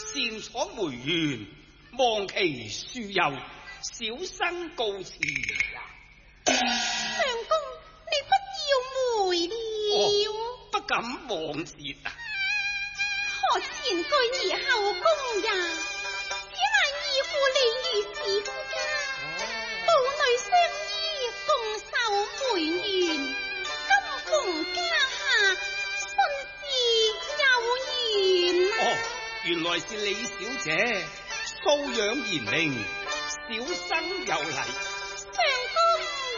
擅闖梅園，望其恕佑，小生告辭啊！ 相公，你不要回了， 不敢妄節啊！ 可前居而後宮也，此乃義父李御史之家，母女相依，共守梅園，今逢家下，甚是有緣啊！ 原來是李小姐，素養賢明，小生有禮。